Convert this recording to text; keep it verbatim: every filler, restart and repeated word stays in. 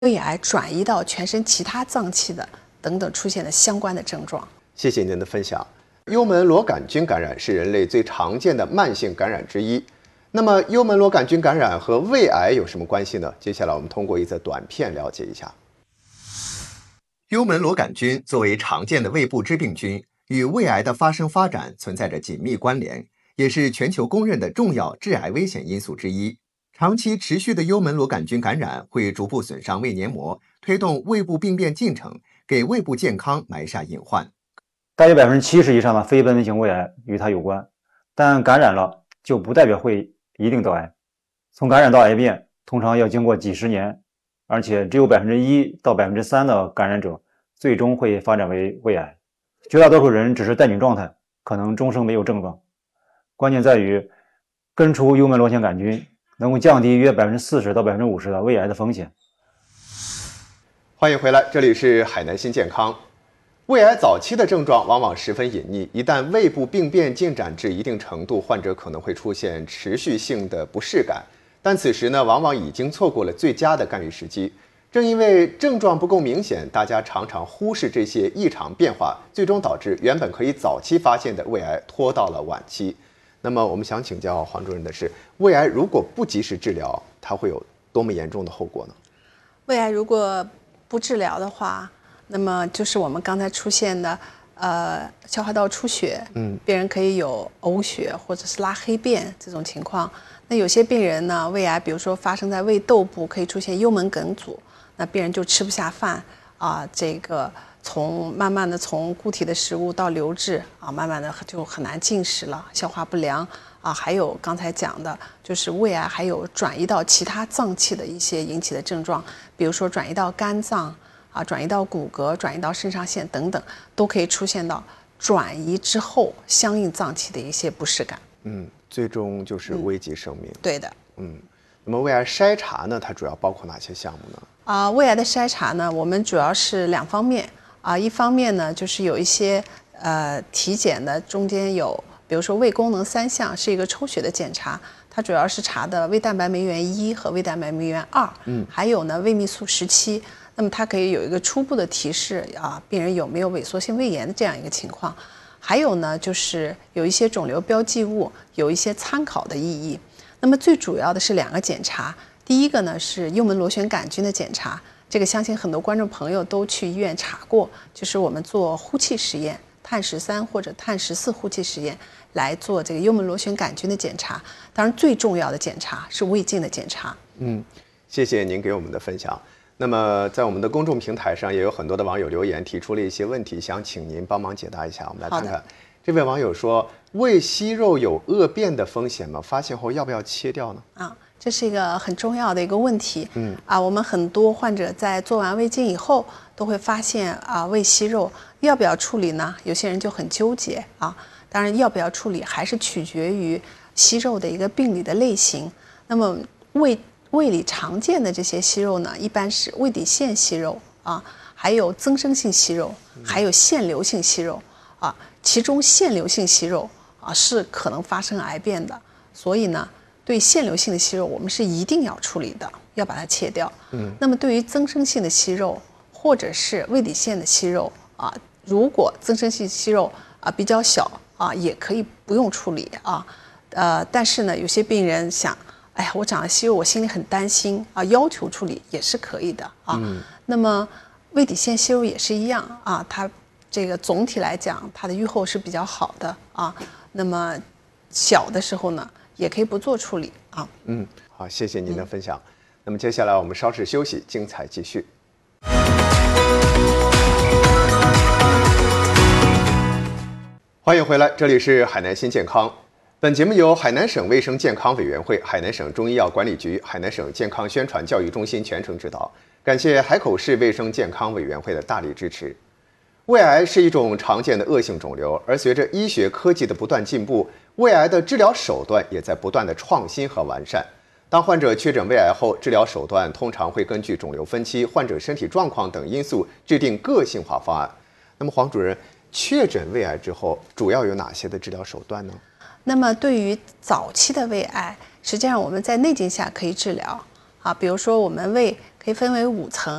胃癌转移到全身其他脏器的等等出现的相关的症状。 谢谢您的分享。幽门螺杆菌感染是人类最常见的慢性感染之一。那么，幽门螺杆菌感染和胃癌有什么关系呢？接下来我们通过一则短片了解一下。幽门螺杆菌作为常见的胃部致病菌，与胃癌的发生发展存在着紧密关联，也是全球公认的重要致癌危险因素之一。长期持续的幽门螺杆菌感染会逐步损伤胃黏膜，推动胃部病变进程，给胃部健康埋下隐患。 大约百分之七十以上的非奔奔型胃癌与它有关，但感染了就不代表会一定得癌。从感染到癌变，通常要经过几十年，而且只有百分之一到百分之三的感染者最终会发展为胃癌。绝大多数人只是带菌状态，可能终生没有症状。关键在于根除幽门螺旋杆菌，能够降低约百分之四十到百分之五十的胃癌的风险。 欢迎回来，这里是海南新健康。胃癌早期的症状往往十分隐匿，一旦胃部病变进展至一定程度，患者可能会出现持续性的不适感，但此时呢，往往已经错过了最佳的干预时机。正因为症状不够明显，大家常常忽视这些异常变化，最终导致原本可以早期发现的胃癌拖到了晚期。那么我们想请教黄主任的是，胃癌如果不及时治疗，它会有多么严重的后果呢？ 胃癌如果不治疗的话，那么就是我们刚才出现的，呃，消化道出血，嗯，病人可以有呕血或者是拉黑便这种情况。那有些病人呢，胃癌比如说发生在胃窦部，可以出现幽门梗阻，那病人就吃不下饭啊，这个从慢慢的从固体的食物到流质啊，慢慢的就很难进食了，消化不良啊，还有刚才讲的，就是胃癌还有转移到其他脏器的一些引起的症状，比如说转移到肝脏。啊，转移到骨骼，转移到肾上腺等等，都可以出现到转移之后相应脏器的一些不适感。 嗯，最终就是危及生命。 嗯、对的。 嗯，那么胃癌筛查呢，它主要包括哪些项目呢？ 啊、呃，胃癌的筛查呢，我们主要是两方面啊、呃，一方面呢就是有一些呃体检的中间有，比如说胃功能三项是一个抽血的检查，它主要是查的胃蛋白酶原一和胃蛋白酶原二，嗯，还有呢胃泌素十七。那么它可以有一个初步的提示啊，病人有没有萎缩性胃炎的这样一个情况。还有呢，就是有一些肿瘤标记物有一些参考的意义。那么最主要的是两个检查，第一个呢是幽门螺旋杆菌的检查，这个相信很多观众朋友都去医院查过，就是我们做呼气实验，碳十三或者碳十四呼气实验来做这个幽门螺旋杆菌的检查。当然最重要的检查是胃镜的检查。 嗯，谢谢您给我们的分享。那么在我们的公众平台上也有很多的网友留言提出了一些问题，想请您帮忙解答一下。我们来看看，这位网友说，胃息肉有恶变的风险吗？发现后要不要切掉呢？ 啊，这是一个很重要的一个问题。嗯啊，我们很多患者在做完胃镜以后都会发现啊胃息肉，要不要处理呢？有些人就很纠结啊。当然，要不要处理还是取决于息肉的一个病理的类型。那么胃胃里常见的这些息肉呢，一般是胃底腺息肉啊，还有增生性息肉，还有腺瘤性息肉啊。其中腺瘤性息肉啊是可能发生癌变的，所以呢，对腺瘤性的息肉我们是一定要处理的，要把它切掉。嗯。那么对于增生性的息肉或者是胃底腺的息肉啊，如果增生性息肉啊比较小啊，也可以不用处理啊。呃，但是呢，有些病人想。哎呀，我长了息肉，我心里很担心啊，要求处理也是可以的啊。嗯、那么胃底腺息肉也是一样啊，它这个总体来讲，它的预后是比较好的啊。那么小的时候呢，也可以不做处理啊。 嗯，好，谢谢您的分享。嗯、那么接下来我们稍事休息，精彩继续。欢迎回来，这里是海南新健康。本节目由海南省卫生健康委员会、海南省中医药管理局、海南省健康宣传教育中心全程指导，感谢海口市卫生健康委员会的大力支持。胃癌是一种常见的恶性肿瘤，而随着医学科技的不断进步，胃癌的治疗手段也在不断的创新和完善。当患者确诊胃癌后，治疗手段通常会根据肿瘤分期、患者身体状况等因素制定个性化方案。那么黄主任，确诊胃癌之后，主要有哪些的治疗手段呢？ 那么对于早期的胃癌，实际上我们在内镜下可以治疗啊，比如说我们为可以分为五层。